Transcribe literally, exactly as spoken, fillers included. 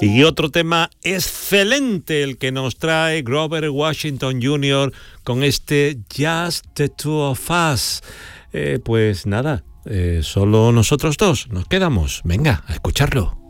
Y otro tema excelente el que nos trae Grover Washington junior con este Just the Two of Us. Eh, pues nada, eh, solo nosotros dos nos quedamos. Venga, a escucharlo.